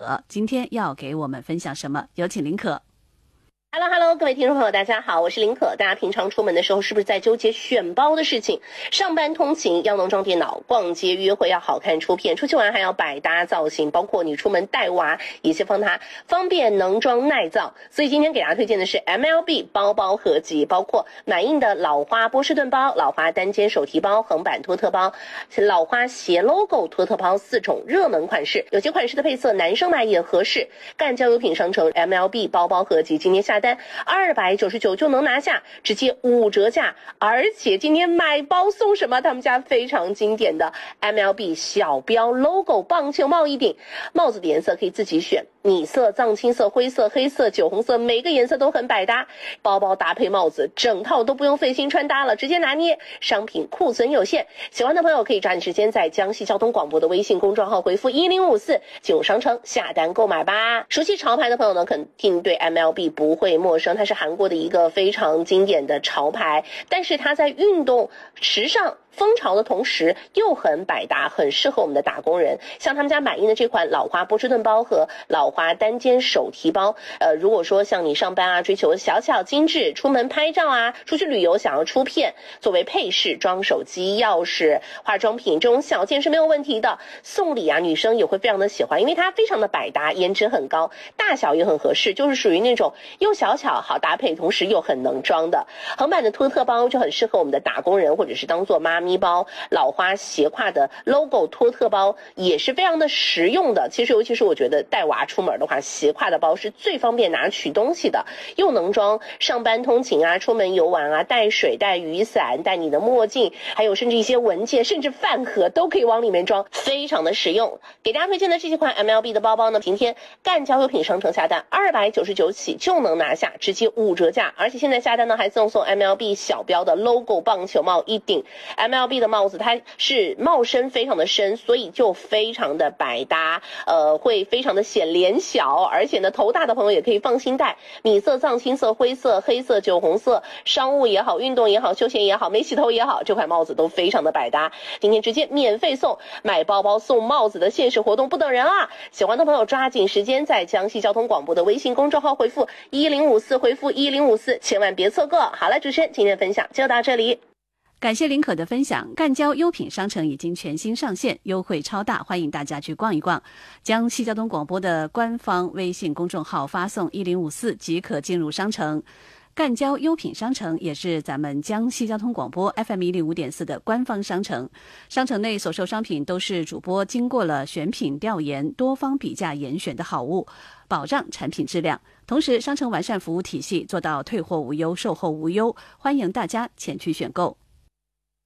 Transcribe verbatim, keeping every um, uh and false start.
可，今天要给我们分享什么？有请林可。 Hello Hello， 各位听众朋友，大家好，我是林可。大家平常出门的时候是不是在纠结选包的事情？上班通勤要能装电脑，逛街约会要好看出片，出去玩还要百搭造型，包括你出门带娃也是帮它方便能装耐造。所以今天给大家推荐的是 M L B 包包合集，包括满印的老花波士顿包、老花单肩手提包、横版托特包、老花斜 logo 托特包四种热门款式，有些款式的配色男生买也合适。赣交优品商城 M L B 包包合集今天下单二百九十九就能拿下，直接五折价，而且今天买包送什么？他们家非常经典的 M L B 小标 logo 棒球帽一顶，帽子的颜色可以自己选，米色、藏青色、灰色、黑色、酒红色，每个颜色都很百搭。包包搭配帽子，整套都不用费心穿搭了，直接拿捏。商品库存有限，喜欢的朋友可以抓紧时间在江西交通广播的微信公众号回复一零五四进入商城下单购买吧。熟悉潮牌的朋友呢，肯定对 M L B 不会陌生，它是韩国的一个非常经典的潮牌，但是它在运动时尚风潮的同时又很百搭，很适合我们的打工人。像他们家满印的这款老花波士顿包和老花单肩手提包，呃，如果说像你上班啊，追求小巧精致，出门拍照啊，出去旅游想要出片，作为配饰装手机、钥匙、化妆品这种小件是没有问题的。送礼啊，女生也会非常的喜欢，因为它非常的百搭，颜值很高，大小也很合适，就是属于那种又小巧好搭配，同时又很能装的。横版的托特包就很适合我们的打工人，或者是当做妈咪包，老花斜挎的 logo 托特包也是非常的实用的。其实尤其是我觉得带娃出门的话，斜挎的包是最方便拿取东西的，又能装上班通勤啊，出门游玩啊，带水带雨伞带你的墨镜，还有甚至一些文件甚至饭盒都可以往里面装，非常的实用。给大家推荐的这几款 M L B 的包包呢，今天赣交优品商城下单二百九十九起就能拿下，直接五折价，而且现在下单呢还赠送 M L B 小标的 logo 棒球帽一顶。 M L B 的帽子它是帽身非常的深，所以就非常的百搭，呃，会非常的显脸小，而且呢头大的朋友也可以放心戴。米色、藏青色、灰色、黑色、酒红色，商务也好，运动也好，休闲也好，没洗头也好，这款帽子都非常的百搭。今天直接免费送，买包包送帽子的限时活动不等人啊！喜欢的朋友抓紧时间在江西交通广播的微信公众号回复一零五四，回复一零五四，千万别错过。好了，主持人今天的分享就到这里。 感谢林可的分享。赣交优品商城已经全新上线，优惠超大，欢迎大家去逛一逛。江西交通广播的官方微信公众号发送一零五四即可进入商城。赣交优品商城也是咱们江西交通广播 F M 一零五点四的官方商城，商城内所售商品都是主播经过了选品调研、多方比价严选的好物，保障产品质量。同时，商城完善服务体系，做到退货无忧、售后无忧，欢迎大家前去选购。